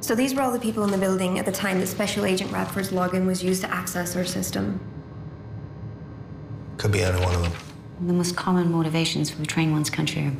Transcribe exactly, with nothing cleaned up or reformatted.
So these were all the people in the building at the time that Special Agent Radford's login was used to access our system. Could be any one of them. The most common motivations for betraying one's country are